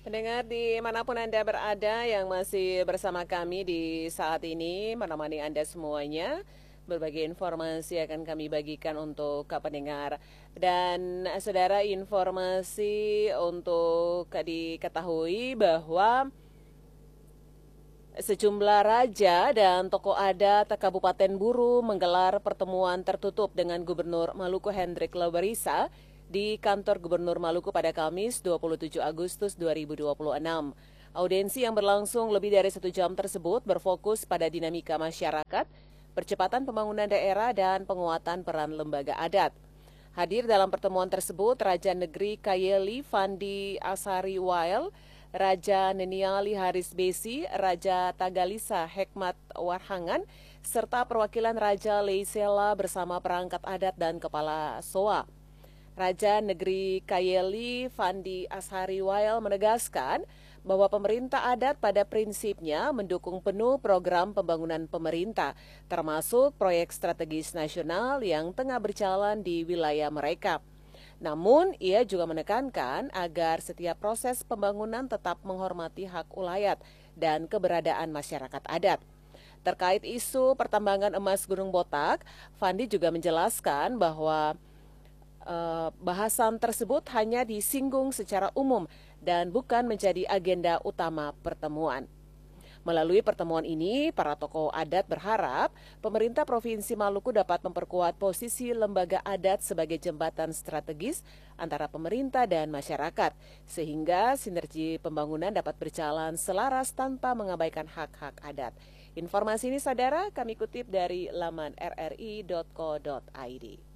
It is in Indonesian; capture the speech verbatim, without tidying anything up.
Pendengar dimanapun Anda berada yang masih bersama kami di saat ini, menemani Anda semuanya, berbagai informasi akan kami bagikan untuk pendengar. Dan saudara, informasi untuk diketahui bahwa sejumlah raja dan tokoh adat Kabupaten Buru menggelar pertemuan tertutup dengan Gubernur Maluku Hendrik Lobarisa di kantor Gubernur Maluku pada Kamis dua puluh tujuh Agustus dua ribu dua puluh enam. Audiensi yang berlangsung lebih dari satu jam tersebut berfokus pada dinamika masyarakat, percepatan pembangunan daerah, dan penguatan peran lembaga adat. Hadir dalam pertemuan tersebut Raja Negeri Kayeli Fandi Asari Wael, Raja Neniali Haris Besi, Raja Tagalisa Hekmat Warhangan, serta perwakilan Raja Leisela bersama perangkat adat dan kepala S O A. Raja Negeri Kayeli Fandi Ashari Wael menegaskan bahwa pemerintah adat pada prinsipnya mendukung penuh program pembangunan pemerintah, termasuk proyek strategis nasional yang tengah berjalan di wilayah mereka. Namun, ia juga menekankan agar setiap proses pembangunan tetap menghormati hak ulayat dan keberadaan masyarakat adat. Terkait isu pertambangan emas Gunung Botak, Fandi juga menjelaskan bahwa Uh, bahasan tersebut hanya disinggung secara umum dan bukan menjadi agenda utama pertemuan. Melalui pertemuan ini, para tokoh adat berharap pemerintah Provinsi Maluku dapat memperkuat posisi lembaga adat sebagai jembatan strategis antara pemerintah dan masyarakat, sehingga sinergi pembangunan dapat berjalan selaras tanpa mengabaikan hak-hak adat. Informasi ini, saudara, kami kutip dari laman r r i dot co dot i d.